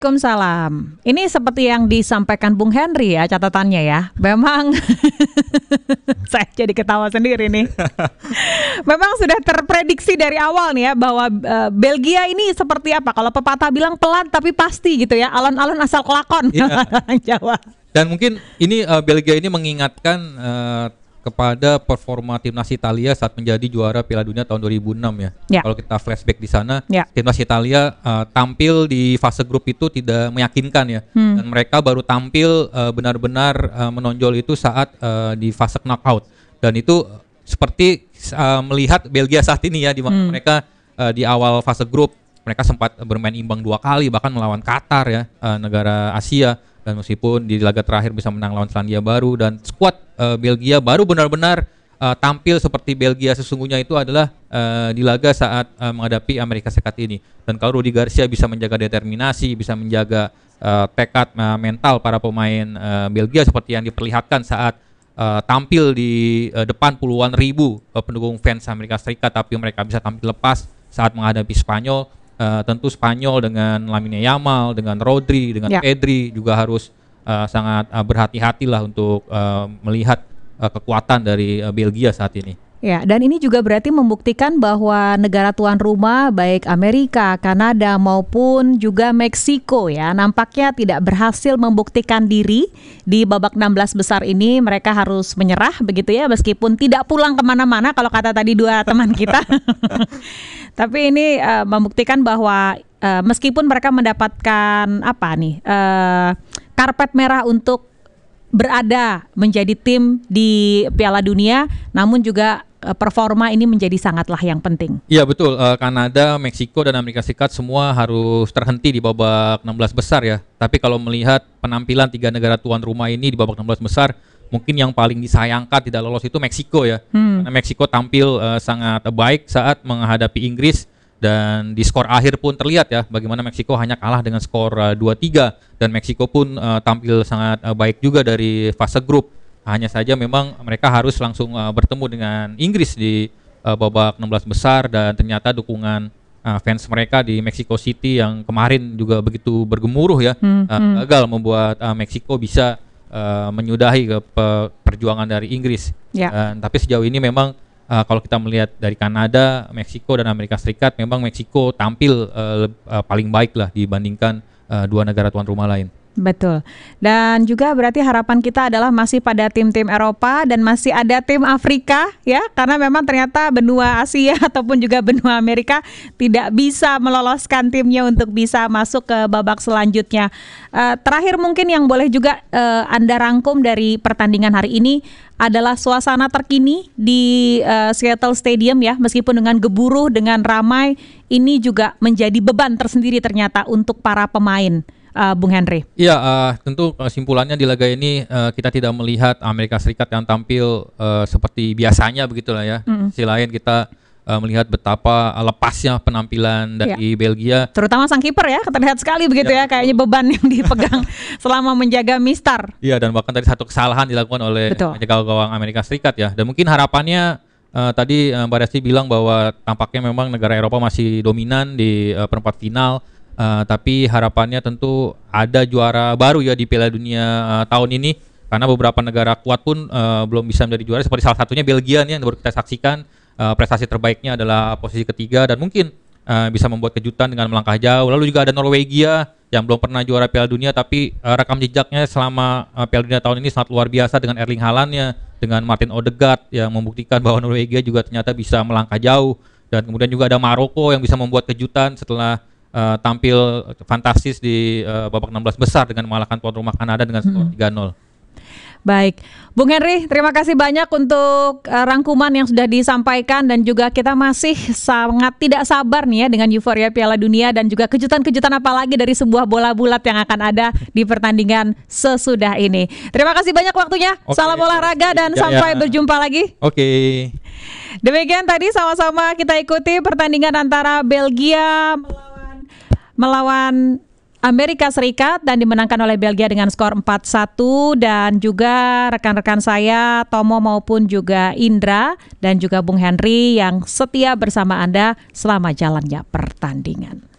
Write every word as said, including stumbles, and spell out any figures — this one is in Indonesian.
Waalaikumsalam. Ini seperti yang disampaikan Bung Henry ya catatannya ya. Memang saya jadi ketawa sendiri nih. Memang sudah terprediksi dari awal nih ya bahwa uh, Belgia ini seperti apa? Kalau pepatah bilang pelan tapi pasti gitu ya. Alon-alon asal kelakon yeah. orang Jawa. Dan mungkin ini uh, Belgia ini mengingatkan uh, kepada performa timnas Italia saat menjadi juara Piala Dunia tahun dua ribu enam ya. Ya. Kalau kita flashback di sana, ya. timnas Italia uh, tampil di fase grup itu tidak meyakinkan ya. Hmm. Dan mereka baru tampil uh, benar-benar uh, menonjol itu saat uh, di fase knockout. Dan itu uh, seperti uh, melihat Belgia saat ini ya, di mana hmm. mereka uh, di awal fase grup mereka sempat bermain imbang dua kali bahkan melawan Qatar ya, uh, negara Asia. Dan meskipun di laga terakhir bisa menang lawan Selandia Baru, dan skuad uh, Belgia baru benar-benar uh, tampil seperti Belgia sesungguhnya itu adalah uh, di laga saat uh, menghadapi Amerika Serikat ini. Dan kalau Rudi Garcia bisa menjaga determinasi, bisa menjaga uh, tekad uh, mental para pemain uh, Belgia seperti yang diperlihatkan saat uh, tampil di uh, depan puluhan ribu uh, pendukung fans Amerika Serikat, tapi mereka bisa tampil lepas saat menghadapi Spanyol. Uh, tentu Spanyol dengan Lamine Yamal, dengan Rodri, dengan ya. Pedri juga harus uh, sangat uh, berhati-hatilah untuk uh, melihat uh, kekuatan dari uh, Belgia saat ini. Ya, dan ini juga berarti membuktikan bahwa negara tuan rumah baik Amerika, Kanada maupun juga Meksiko ya nampaknya tidak berhasil membuktikan diri di babak enam belas besar ini. Mereka harus menyerah begitu ya, meskipun tidak pulang kemana-mana kalau kata tadi dua teman kita. Tapi ini uh, membuktikan bahwa uh, meskipun mereka mendapatkan apa nih uh, karpet merah untuk berada menjadi tim di Piala Dunia, namun juga uh, performa ini menjadi sangatlah yang penting. Iya betul, uh, Kanada, Meksiko dan Amerika Serikat semua harus terhenti di babak enam belas besar ya. Tapi kalau melihat penampilan tiga negara tuan rumah ini di babak enam belas besar, mungkin yang paling disayangkan tidak lolos itu Meksiko ya. Hmm. Karena Meksiko tampil uh, sangat baik saat menghadapi Inggris, dan di skor akhir pun terlihat ya bagaimana Meksiko hanya kalah dengan skor uh, dua tiga, dan Meksiko pun uh, tampil sangat uh, baik juga dari fase grup. Hanya saja memang mereka harus langsung uh, bertemu dengan Inggris di uh, babak enam belas besar, dan ternyata dukungan uh, fans mereka di Mexico City yang kemarin juga begitu bergemuruh ya, hmm. uh, gagal membuat uh, Meksiko bisa Uh, menyudahi ke pe- perjuangan dari Inggris. Ya. Uh, tapi sejauh ini memang uh, kalau kita melihat dari Kanada, Meksiko dan Amerika Serikat, memang Meksiko tampil uh, uh, paling baik lah dibandingkan uh, dua negara tuan rumah lain. Betul. Dan juga berarti harapan kita adalah masih pada tim-tim Eropa dan masih ada tim Afrika ya, karena memang ternyata benua Asia ataupun juga benua Amerika tidak bisa meloloskan timnya untuk bisa masuk ke babak selanjutnya. Uh, terakhir mungkin yang boleh juga uh, Anda rangkum dari pertandingan hari ini adalah suasana terkini di uh, Seattle Stadium ya, meskipun dengan geburuh, dengan ramai, ini juga menjadi beban tersendiri ternyata untuk para pemain. Uh, Bung Henry. Iya, uh, tentu kesimpulannya di laga ini uh, kita tidak melihat Amerika Serikat yang tampil uh, seperti biasanya begitulah ya. Mm. Sisi lain kita uh, melihat betapa lepasnya penampilan dari ya. Belgia. Terutama sang kiper ya, terlihat sekali begitu ya, ya kayaknya beban yang dipegang selama menjaga mistar. Iya, dan bahkan tadi satu kesalahan dilakukan oleh penjaga gawang Amerika Serikat ya. Dan mungkin harapannya uh, tadi uh, Mbak Resti bilang bahwa tampaknya memang negara Eropa masih dominan di uh, perempat final. Uh, tapi harapannya tentu ada juara baru ya di Piala Dunia uh, tahun ini, karena beberapa negara kuat pun uh, belum bisa menjadi juara, seperti salah satunya Belgia nih yang baru kita saksikan. Uh, prestasi terbaiknya adalah posisi ketiga dan mungkin uh, bisa membuat kejutan dengan melangkah jauh. Lalu juga ada Norwegia yang belum pernah juara Piala Dunia, tapi uh, rekam jejaknya selama uh, Piala Dunia tahun ini sangat luar biasa dengan Erling Haaland-nya, dengan Martin Odegaard yang membuktikan bahwa Norwegia juga ternyata bisa melangkah jauh. Dan kemudian juga ada Maroko yang bisa membuat kejutan setelah Uh, tampil fantastis di uh, babak enam belas besar dengan mengalahkan tuan rumah Kanada dengan skor tiga nol. Baik, Bung Henry, terima kasih banyak untuk uh, rangkuman yang sudah disampaikan, dan juga kita masih sangat tidak sabar nih ya dengan euforia Piala Dunia dan juga kejutan-kejutan apa lagi dari sebuah bola bulat yang akan ada di pertandingan sesudah ini. Terima kasih banyak waktunya. Okay. Salam olahraga dan ya, sampai ya. berjumpa lagi. Oke. Okay. Demikian tadi sama-sama kita ikuti pertandingan antara Belgia melawan Amerika Serikat dan dimenangkan oleh Belgia dengan skor empat satu, dan juga rekan-rekan saya Tomo maupun juga Indra dan juga Bung Henry yang setia bersama Anda selama jalannya pertandingan.